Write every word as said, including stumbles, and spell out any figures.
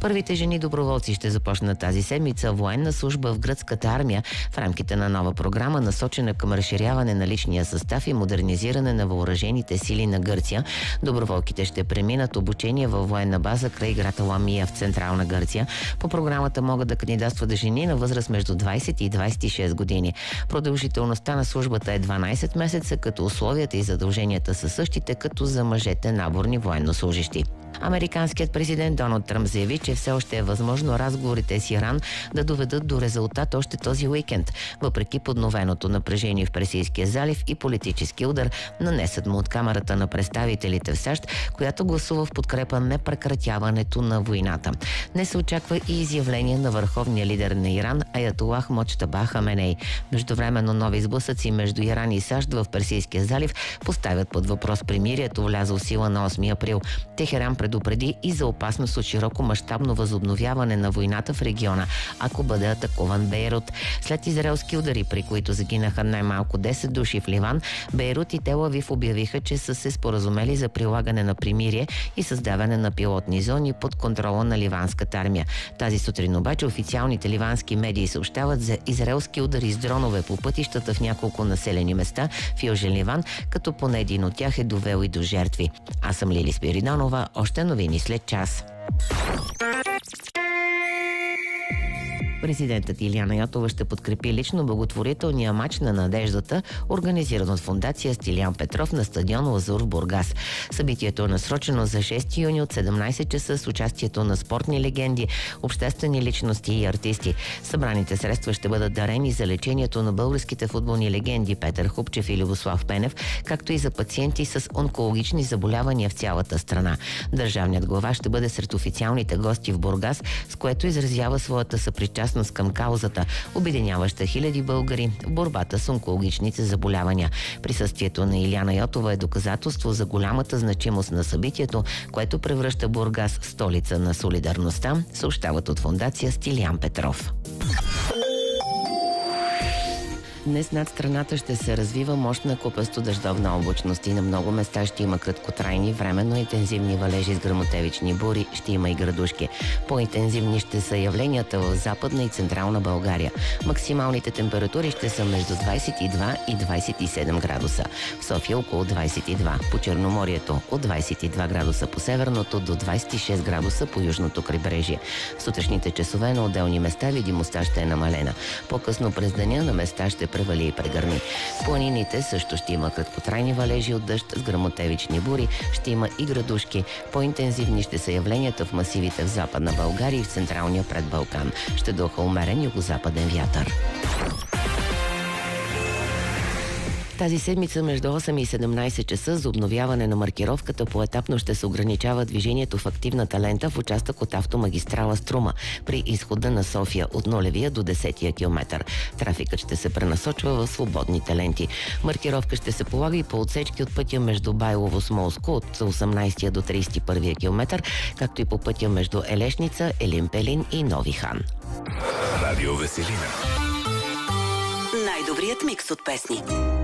Първите жени доброволци ще започнат тази седмица военна служба в гръцката армия в рамките на нова програма, насочена към разширяване на личния състав и модернизиране на въоръжените сили на Гърция. Доброволките ще преминат обучение във военна база край град Ламия в централна Гърция. По програмата могат да кандидатстват жени на възраст между двайсет и двайсет и шест години. Продължителността на службата е дванайсет месеца, като условията и задълженията са същите като за мъжете наборни военнослужещи. Американският президент Доналд Тръмп заяви, че все още е възможно разговорите с Иран да доведат до резултат още този уикенд, въпреки подновеното напрежение в Персийския залив и политически удар, нанесен му от Камарата на представителите в САЩ, която гласува в подкрепа на прекратяването на войната. Днес се очаква и изявление на върховния лидер на Иран Аятолах Муджтаба Хаменей. Междувременно нови сблъсъци между Иран и САЩ в Персийския залив поставят под въпрос примирието, влязло в сила на осми април. Техеран предупреди и за опасност от широко мащабно възобновяване на войната в региона, ако бъде атакуван Бейрут. След израелски удари, при които загинаха най-малко десет души в Ливан, Бейрут и Тел Авив обявиха, че са се споразумели за прилагане на примирие и създаване на пилотни зони под контрола на ливанската армия. Тази сутрин обаче официалните ливански медии съобщават за израелски удари с дронове по пътищата в няколко населени места в Южен Ливан, като поне един от тях е довел и до жертви. Аз съм Лили Спиридонова. Още новини след час. Президентът Илияна Йотова ще подкрепи лично благотворителния мач на надеждата, организиран от фондация Стилиян Петров на стадион Лазур в Бургас. Събитието е насрочено за шести юни от седемнайсет часа с участието на спортни легенди, обществени личности и артисти. Събраните средства ще бъдат дарени за лечението на българските футболни легенди Петър Хупчев и Любослав Пенев, както и за пациенти с онкологични заболявания в цялата страна. Държавният глава ще бъде сред официалните гости в Бургас, с което изразява своята съпричастност към каузата, обединяваща хиляди българи в борбата с онкологичните заболявания. Присъствието на Илияна Йотова е доказателство за голямата значимост на събитието, което превръща Бургас в столица на солидарността, съобщават от фондация Стилиян Петров. Днес над страната ще се развива мощна купесто-дъждовна облачност и на много места ще има краткотрайни, временно интензивни валежи с гръмотевични бури, ще има и градушки. По-интензивни ще са явленията в Западна и Централна България. Максималните температури ще са между двайсет и два и двайсет и седем градуса. В София около двайсет и два, по Черноморието от двайсет и два градуса по северното до двайсет и шест градуса по южното крайбрежие. В сутрешните часове на отделни места видимостта ще е намалена. По-късно през деня на места ще превали и прегърни. В планините също ще има краткотрайни валежи от дъжд с гръмотевични бури, ще има и градушки. По-интензивни ще са явленията в масивите в Западна България и в Централния предбалкан. Ще духа умерен югозападен вятър. Тази седмица между осем и седемнайсет часа за обновяване на маркировката поетапно ще се ограничава движението в активната лента в участък от автомагистрала Струма при изхода на София от нулевия до десетия километър. Трафикът ще се пренасочва в свободните ленти. Маркировка ще се полага и по отсечки от пътя между Байлово Смолско от осемнайсетия до трийсет и първия километър, както и по пътя между Елешница, Елин Пелин и Нови хан. Радио Веселина. Най-добрият микс от песни.